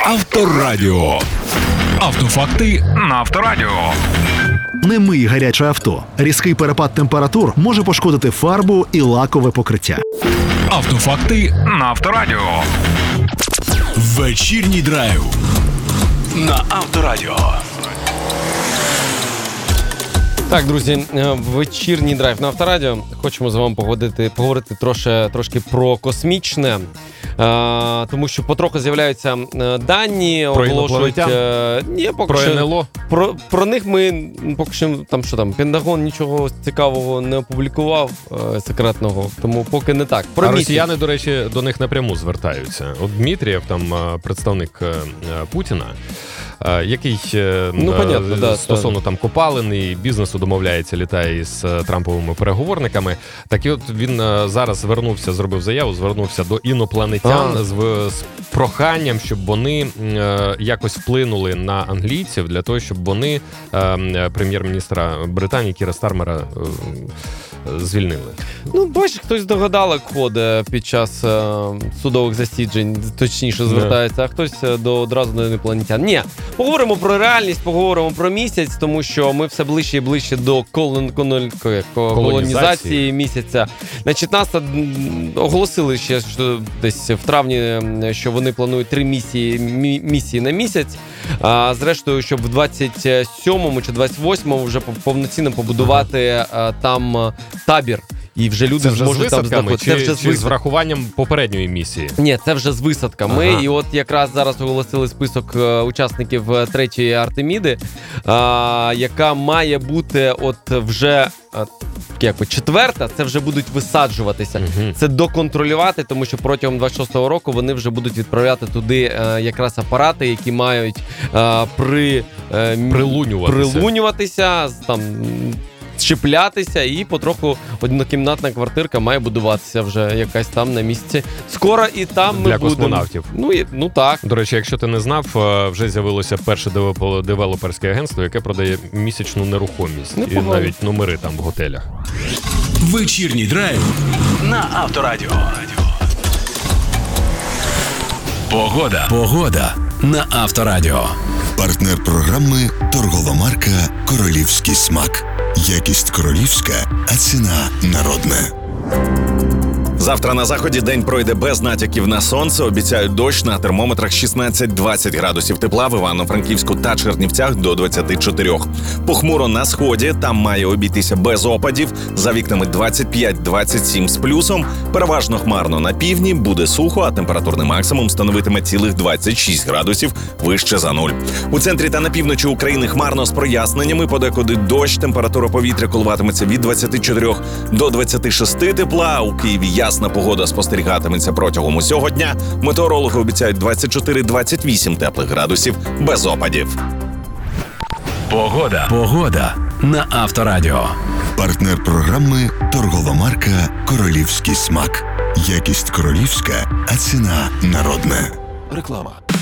Авторадіо. Автофакти на Авторадіо. Не мий гаряче авто. Різкий перепад температур може пошкодити фарбу і лакове покриття. Автофакти на Авторадіо. Вечірній драйв на Авторадіо. Так, друзі, вечірній драйв на Авторадіо. Хочемо з вами поговорити трошки про космічне, тому що потроху з'являються дані, про оголошують... Ні, поки про що, НЛО? Про них ми поки що, Пентагон нічого цікавого не опублікував, секретного, тому поки не так. А росіяни, до речі, до них напряму звертаються. От Дмитрієв, там представник Путіна, який стосовно там копалин і бізнесу домовляється, літає із Трамповими переговорниками. Так і от він зараз зробив заяву, звернувся до інопланетян з проханням, щоб вони якось вплинули на англійців для того, щоб вони прем'єр-міністра Британії Кіра Стармера звільнили. Ну, бачиш, хтось догадалок ходить під час судових засіджень, точніше звертається, а хтось одразу до інопланетян. Ні, поговоримо про реальність, поговоримо про місяць, тому що ми все ближче і ближче до колонізації місяця. Значить, НАСА оголосили ще що десь в травні, що вони планують 3 місії на місяць. Зрештою, щоб в 27-му чи 28-му вже повноцінно побудувати там табір. І вже люди зможуть там знаходитися. Чи з врахуванням попередньої місії? Ні, це вже з висадками. І от якраз зараз оголосили список учасників 3-ї Артеміди, яка має бути от вже... якби 4-та, це вже будуть висаджуватися. Це доконтролювати, тому що протягом 26-го року вони вже будуть відправляти туди якраз апарати, які мають прилунюватися, там, щеплятися, і потроху однокімнатна квартирка має будуватися вже якась там на місці. Скоро і там ми для будемо. Космонавтів. Ну так. До речі, якщо ти не знав, вже з'явилося перше девелоперське агентство, яке продає місячну нерухомість. І навіть номери там в готелях. Вечірній драйв на Авторадіо. Погода на Авторадіо. Партнер програми торгова марка «Королівський смак». Якість королівська, а ціна народна. Завтра на заході день пройде без натяків на сонце. Обіцяють дощ, на термометрах 16-20 градусів тепла, в Івано-Франківську та Чернівцях до 24. Похмуро на сході, там має обійтися без опадів, за вікнами 25-27 з плюсом. Переважно хмарно на півдні, буде сухо, а температурний максимум становитиме цілих 26 градусів вище за нуль. У центрі та на півночі України хмарно з проясненнями, подекуди дощ, температура повітря коливатиметься від 24 до 26 тепла, у Києві ясна погода спостерігатиметься протягом усього дня. Метеорологи обіцяють 24-28 теплих градусів без опадів. Погода на Авторадіо. Партнер програми торгова марка «Королівський смак». Якість королівська, а ціна народна. Реклама.